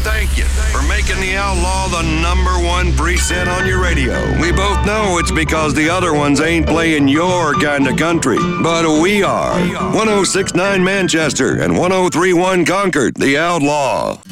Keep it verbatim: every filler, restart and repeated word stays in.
thank you for making the Outlaw the number one preset on your radio. We both know it's because the other ones ain't playing your kind of country, but we are. one oh six point nine Manchester and one oh three point one Concord, the Outlaw.